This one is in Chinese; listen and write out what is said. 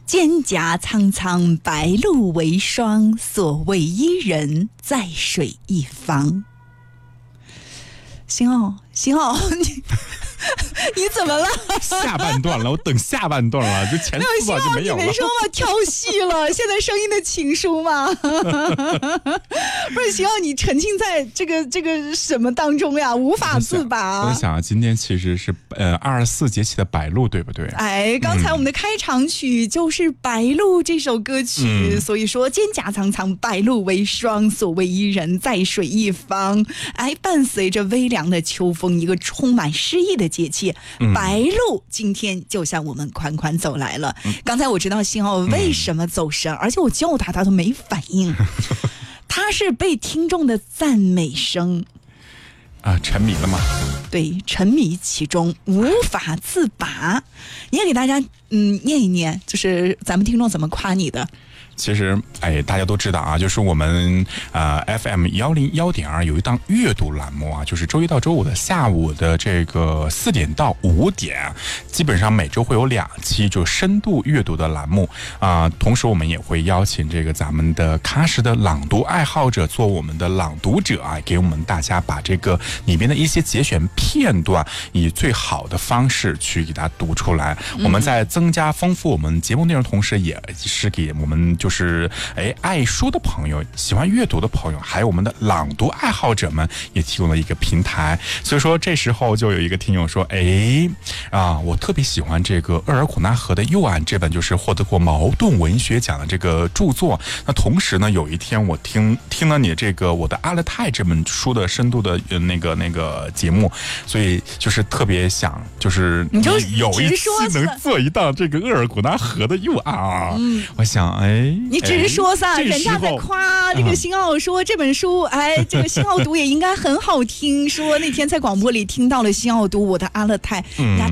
蒹葭苍苍，白露为霜。所谓伊人，在水一方。星傲，你怎么了？ 下半段了，我等下半段了，就前4段就没有了。 你没说嘛，跳戏了，现在声音的情书嘛。不是，星傲，你沉浸在这个什么当中呀？无法自拔。 我想今天其实是24节气的白露，对不对？ 哎，刚才我们的开场曲就是《白露》这首歌曲，所以说蒹葭苍苍，白露为霜。所谓伊人，在水一方。哎，伴随着微凉的秋风，一个充满诗意的节气。白露今天就向我们款款走来了。刚才我知道星傲为什么走神，而且我叫他都没反应。他是被听众的赞美声沉迷了吗？ 对，沉迷其中，无法自拔。你也给大家念一念，就是咱们听众怎么夸你的。 其实，大家都知道啊，就是我们FM 101.2有一档阅读栏目啊，就是周一到周五的下午的这个4点到5点，基本上每周会有2期就深度阅读的栏目啊。同时，我们也会邀请这个咱们的喀什的朗读爱好者做我们的朗读者啊，给我们大家把这个里面的一些节选片段以最好的方式去给它读出来。我们在增加丰富我们节目内容，同时也是给我们就是爱书的朋友、喜欢阅读的朋友，还有我们的朗读爱好者们也提供了一个平台。所以说这时候就有一个听友说，我特别喜欢这个鄂尔古纳河的右岸这本就是获得过茅盾文学奖的这个著作。那同时呢，有一天我听了你这个我的阿勒泰这本书的深度的那个节目，所以就是特别想就是你有一期能做一档这个鄂尔古纳河的右岸啊。我想你只是说撒，人家在夸这个星傲，说这本书，这个星傲读也应该很好听。说那天在广播里听到了星傲读我的阿勒泰，